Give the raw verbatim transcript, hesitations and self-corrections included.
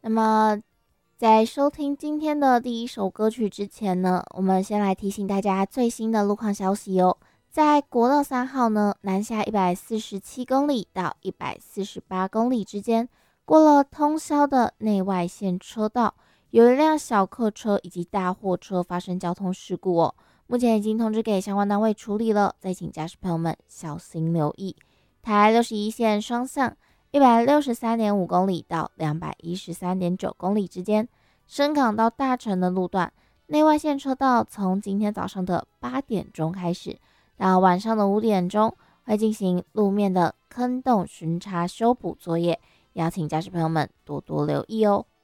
那么在收听今天的第一首歌曲之前呢，我们先来提醒大家最新的路况消息哦。在国道三号呢，南下一百四十七公里到一百四十八公里之间，过了通霄的内外线车道，有一辆小客车以及大货车发生交通事故哦。目前已经通知给相关单位处理了，再请驾驶朋友们小心留意。台六十一线双向一百六十三点五公里到两百一十三点九公里之间，深港到大城的路段，内外线车道从今天早上的八点钟开始，到晚上的五点钟会进行路面的坑洞巡查修补作业，邀请驾驶朋友们多多留意哦。